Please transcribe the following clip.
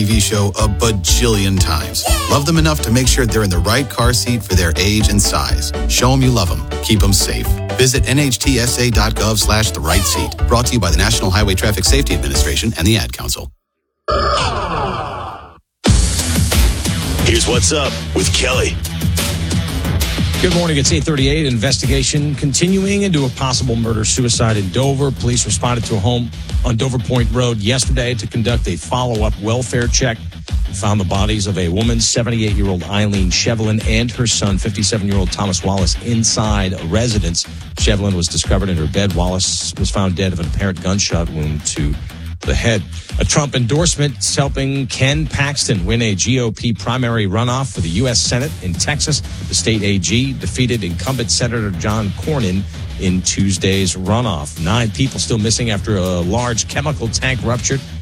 TV show a bajillion times. Love them enough to make sure they're in the right car seat for their age and size. Show them you love them. Keep them safe. Visit nhtsa.gov/the right seat. Brought to you by the National Highway Traffic Safety Administration and the Ad Council. Here's What's Up with Kelly. Good morning. It's 8:38. Investigation continuing into a possible murder-suicide in Dover. Police responded to a home on Dover Point Road yesterday to conduct a follow-up welfare check. They found the bodies of a woman, 78-year-old Eileen Shevlin, and her son, 57-year-old Thomas Wallace, inside a residence. Shevlin was discovered in her bed. Wallace was found dead of an apparent gunshot wound to the head. A Trump endorsement is helping Ken Paxton win a GOP primary runoff for the U.S. Senate in Texas. The state AG defeated incumbent Senator John Cornyn in Tuesday's runoff. 9 people still missing after a large chemical tank ruptured